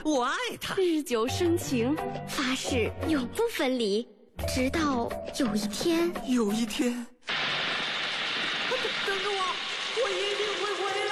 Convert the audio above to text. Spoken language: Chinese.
我爱他。 日久生情，发誓永不分离，直到有一天。 等着我，我一定会回来。